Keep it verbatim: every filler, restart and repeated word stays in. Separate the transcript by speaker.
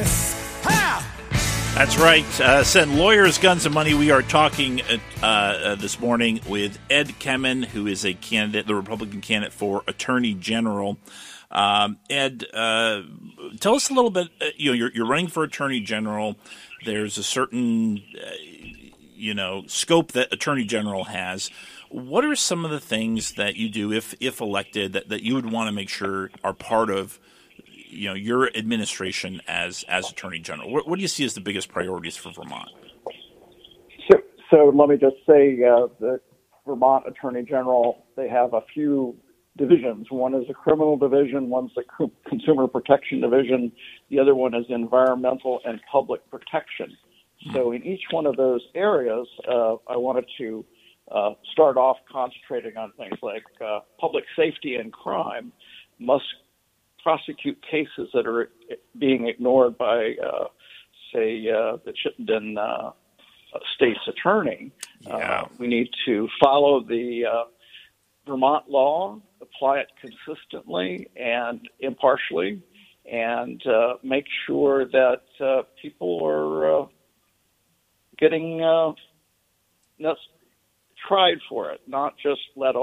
Speaker 1: That's right. Uh, send lawyers, guns, and money. We are talking uh, uh, this morning with Ed Kemen, who is a candidate, the Republican candidate for Attorney General. Um, Ed, uh, tell us a little bit. Uh, you know, you're, you're running for Attorney General. There's a certain, uh, you know, scope that Attorney General has. What are some of the things that you do, if if elected, that, that you would want to make sure are part of, you know, your administration as as Attorney General? What, what do you see as the biggest priorities for Vermont?
Speaker 2: So, so let me just say uh, the Vermont Attorney General, they have a few divisions. One is a criminal division, one's a co- consumer protection division, the other one is environmental and public protection. So in each one of those areas, uh, I wanted to uh, start off concentrating on things like uh, public safety and crime must prosecute cases that are being ignored by, uh, say, uh, the Chittenden uh, state's attorney.
Speaker 1: Yeah.
Speaker 2: Uh, we need to follow the uh, Vermont law, apply it consistently and impartially, and uh, make sure that uh, people are uh, getting uh, tried for it, not just let